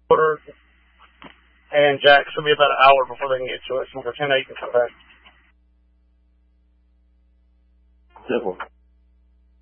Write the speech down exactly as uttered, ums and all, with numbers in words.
order and Jack should be about an hour before they can get to it. So ten eight can come back. Simple.